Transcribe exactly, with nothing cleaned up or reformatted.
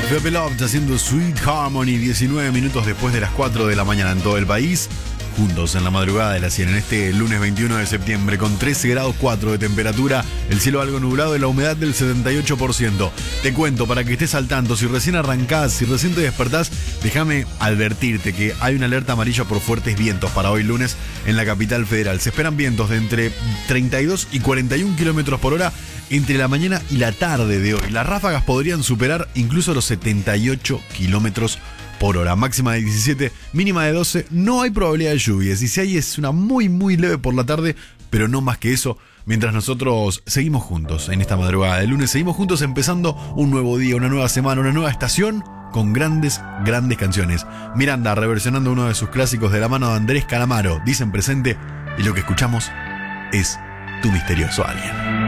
The Beloved haciendo Sweet Harmony, diecinueve minutos después de las cuatro de la mañana en todo el país. Juntos en la madrugada de la cien en este lunes veintiuno de septiembre con trece grados cuatro de temperatura, el cielo algo nublado y la humedad del setenta y ocho por ciento. Te cuento para que estés al tanto, si recién arrancás, si recién te despertás, déjame advertirte que hay una alerta amarilla por fuertes vientos para hoy lunes en la capital federal. Se esperan vientos de entre treinta y dos y cuarenta y un kilómetros por hora entre la mañana y la tarde de hoy. Las ráfagas podrían superar incluso los setenta y ocho kilómetros por hora. Máxima de diecisiete, mínima de doce. No hay probabilidad de lluvias. Y si hay, es una muy, muy leve por la tarde, pero no más que eso. Mientras nosotros seguimos juntos en esta madrugada de lunes, seguimos juntos empezando un nuevo día, una nueva semana, una nueva estación con grandes, grandes canciones. Miranda reversionando uno de sus clásicos de la mano de Andrés Calamaro. Dicen presente y lo que escuchamos es Tu Misterioso Alguien.